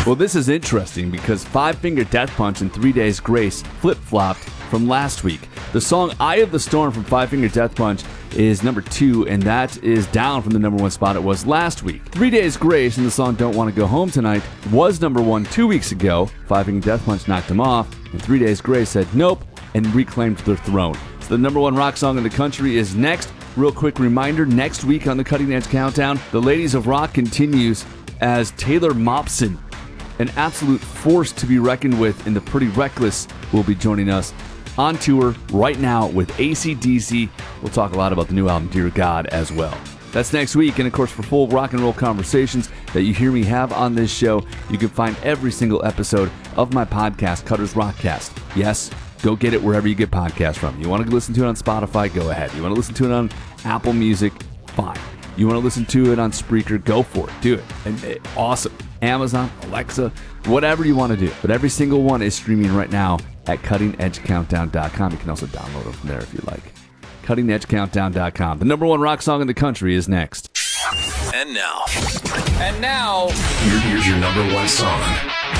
Well, this is interesting because Five Finger Death Punch and 3 Days Grace flip-flopped from last week. The song Eye of the Storm from Five Finger Death Punch is number 2, and that is down from the number 1 spot it was last week. 3 Days Grace and the song Don't Want to Go Home Tonight was number 1 2 weeks ago. Five Finger Death Punch knocked them off, and 3 Days Grace said nope and reclaimed their throne. So the number 1 rock song in the country is next. Real quick reminder, next week on the Cutting Edge Countdown, the Ladies of Rock continues as Taylor Momsen, an absolute force to be reckoned with, and the Pretty Reckless will be joining us on tour right now with AC/DC. We'll talk a lot about the new album, Dear God, as well. That's next week, and of course, for full rock and roll conversations that you hear me have on this show, you can find every single episode of my podcast, Cutter's Rockcast. Yes, go get it wherever you get podcasts from. You want to listen to it on Spotify? Go ahead. You want to listen to it on Apple Music? Fine. You want to listen to it on Spreaker? Go for it. Do it. And awesome. Amazon, Alexa, whatever you want to do. But every single one is streaming right now at CuttingEdgeCountdown.com. You can also download them from there if you like. CuttingEdgeCountdown.com. The number 1 rock song in the country is next. And now, And now, here's your number 1 song.